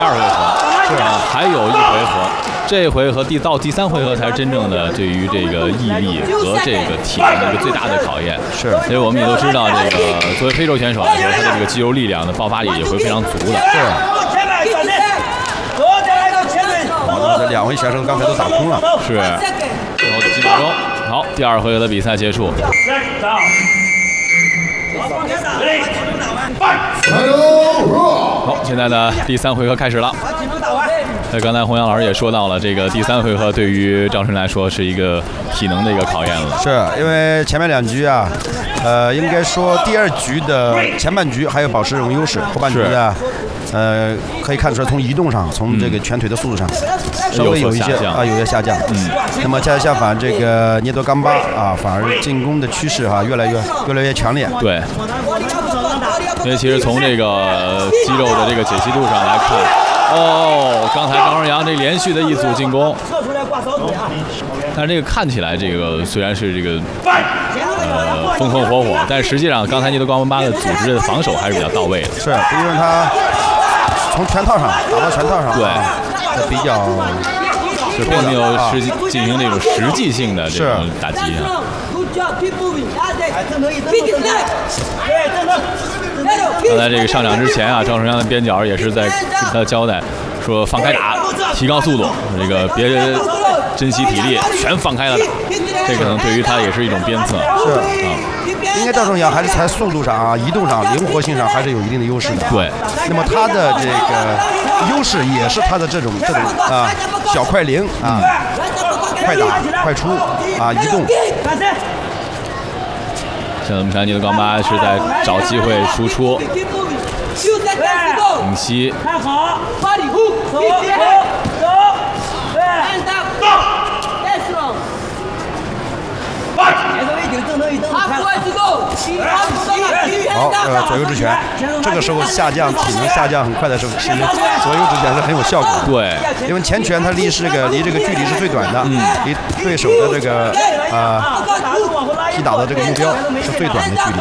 2回合是啊，还有1回合，这回合到第3回合才是真正的对于这个毅力和这个体能的一个最大的考验。 是， 所以我们也都知道，这个作为非洲选手来说，他的这个肌肉力量的爆发力也会非常足的。 是。这2位选手刚才都打空了。 是。最后的几秒钟，好，第2回合的比赛结束。好，现在呢，第3回合开始了。刚才洪洋老师也说到了，这个第3回合对于张春来说是一个体能的一个考验了。 是因为前面2局啊，应该说第2局的前半局还有保持这种优势，后半局呢，可以看出来从移动上，从这个拳腿的速度上，稍微有一些有些下降。那么相反，这个涅多冈巴啊，反而进攻的趋势啊越来越强烈。 对。因为其实从这个肌肉的这个解析度上来看，刚才张荣阳这连续的一组进攻，但是这个看起来这个虽然是这个风风火火，但实际上刚才涅多冈巴的组织的防守还是比较到位的。 是，因为他从拳套上打到拳套上，对，比较就并没有进行这种实际性的这种打击啊。刚才这个上场之前啊，赵成阳的边角也是在跟他交代，说放开打，提高速度，这个别珍惜体力，全放开了打。这可能对于他也是一种鞭策。 是啊，应该赵成阳还是在速度上啊、移动上、灵活性上还是有一定的优势的。 对， 那么他的这个优势也是他的这种小快灵啊，快打快出啊，移动。 现在我们看涅多冈巴是在找机会输出，尹锡， 好，左右之拳，这个时候下降体能下降很快的时候，其实左右之拳是很有效果的。 对， 因为前拳它离这个距离是最短的，离对手的这个击打的这个目标是最短的距离。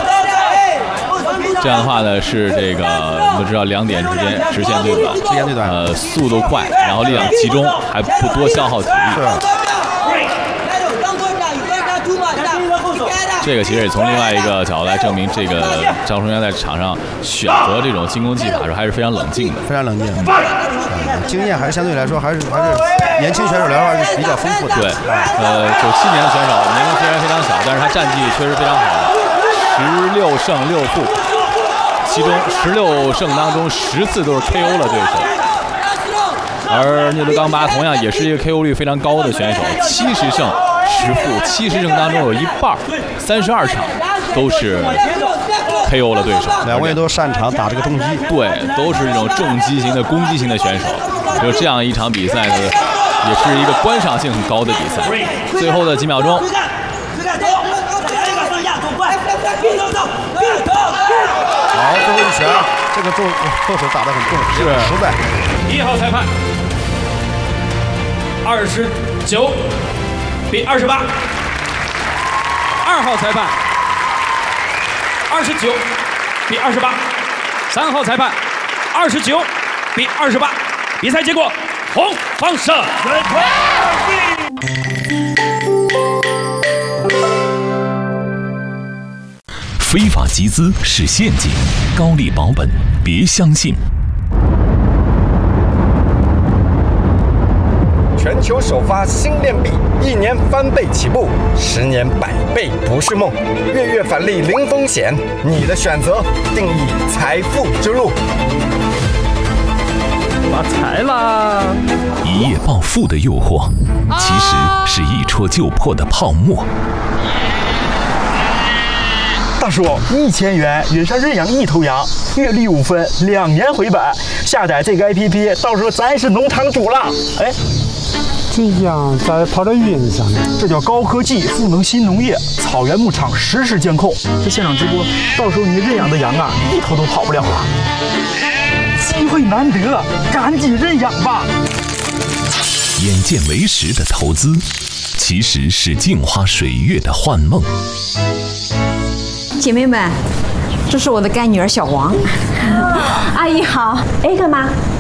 这样的话呢，是这个我们知道2点直线最短，速度快，然后力量集中，还不多消耗体力。这个其实也从另外一个角度来证明，这个张崇阳在场上选择这种进攻技法的时候还是非常冷静的， 非常冷静。经验还是相对来说还是年轻选手来说还是比较丰富的。 对，97年的选手，年龄虽然非常小，但是他战绩确实非常好，16胜6负，其中16胜当中10次都是 KO 了对手。而涅多冈巴同样也是一个 KO 率非常高的选手，70胜10负，70胜当中有一半32场都是 KO 了对手。 2位都擅长打这个重击， 对，都是这种重击型的攻击型的选手。就这样一场比赛呢，也是一个观赏性很高的比赛。最后的几秒钟，好， 最后一拳，这个后手打得很重，是实在。 1号裁判29比28，2号裁判29比28， 3号裁判29比28。比赛结果，红方胜。 非法集资是陷阱，高利保本别相信。 全球首发新链币，1年翻倍起步，10年100倍不是梦。月月返利零风险，你的选择定义财富之路。 发财啦！ 一夜暴富的诱惑，其实是一戳就破的泡沫。 大叔，1000元远山认养1头羊，月利5分，2年回本。下载这个 APP， 到时候咱是农场主了。哎， 这样咋跑到语音上呢？ 这叫高科技赋能新农业，草原牧场实时监控。这现场直播，到时候你认养的羊啊，1头都跑不了了。机会难得，赶紧认养吧！ 眼见为实的投资，其实是镜花水月的幻梦。 姐妹们，这是我的干女儿小王。 阿姨好，A 哥吗？